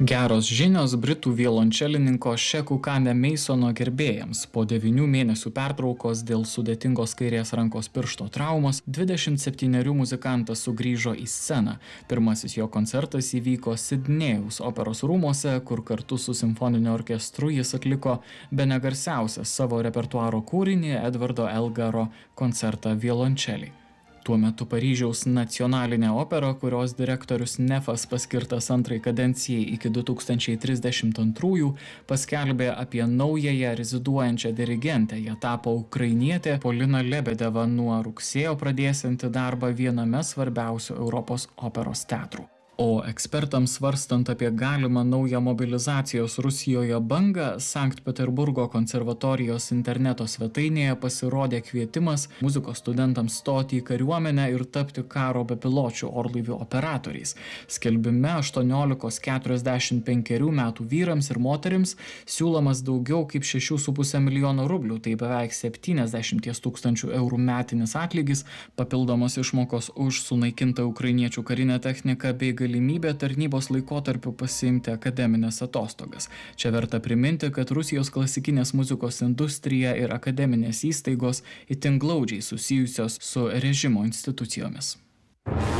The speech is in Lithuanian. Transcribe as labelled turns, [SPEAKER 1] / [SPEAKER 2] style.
[SPEAKER 1] Geros žinios britų violončelininko Sheku Kane Masono gerbėjams. Po 9 mėnesių pertraukos dėl sudėtingos kairės rankos piršto traumos 27 muzikantas sugrįžo į sceną. Pirmasis jo koncertas įvyko Sidnėjaus operos rūmuose, kur kartu su simfoniniu orkestru jis atliko bene garsiausią savo repertuaro kūrinį Edvardo Elgaro koncertą violončeliai. Tuo metu Paryžiaus nacionalinė opera, kurios direktorius Nefas paskirtas antrai kadencijai iki 2032, paskelbė apie naująją reziduojančią dirigentę. Jie tapo ukrainietė Polina Lebedeva, nuo rugsėjo pradėsianti darbą viename svarbiausių Europos operos teatrų. O ekspertams svarstant apie galimą naują mobilizacijos Rusijoje bangą, Sankt Peterburgo konservatorijos interneto svetainėje pasirodė kvietimas muzikos studentams stoti į kariuomenę ir tapti karo bepiločių orlaivių operatoriais. Skelbime 18–45 metų vyrams ir moterims siūlomas daugiau kaip 6,5 milijono rublių, tai beveik 70 000 eurų metinis atlygis, papildomos išmokos už sunaikintą ukrainiečių karinę techniką bei galimybė tarnybos laikotarpiu pasiimti akademinės atostogas. Čia verta priminti, kad Rusijos klasikinės muzikos industrija ir akademinės įstaigos itin glaudžiai susijusios su režimo institucijomis.